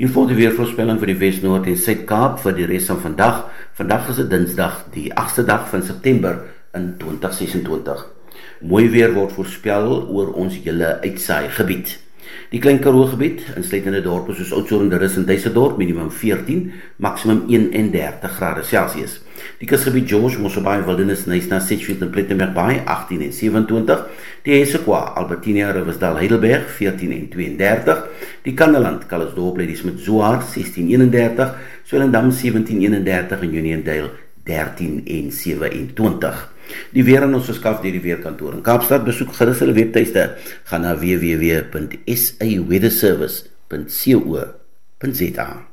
Hier volg die weervoorspelling vir die Wes-Noord en Suid-Kaap vir die res van vandag. Vandag is dit Dinsdag, die 8ste dag van September in 2026. Mooi weer word voorspel oor ons hele uitsaai gebied. Die Klein Karoo gebied, insluitende dorpe soos Oudtshoorn, De Rus en Dyssendorp, minimum 14, maksimum 31 grade Celsius. Die kusgebied George, Mosselbaai, Wildernis, Knysna, Sedgefield en Plettenberg Bay, 18 en 27. Die Hessequa, Albertina, Riversdal, Heidelberg, 14 en 32. Die Kanneland, Calisdorp, Ladysmith, Zoar, 16 en 31. Swellendam, 17 en 31 en Uniondale, 13 en 27. Die weer aan ons verskaf deur die Weerkantoor in Kaapstad. Besoek gerus hulle webtuiste. Gaan na www.saweatherservice.co.za.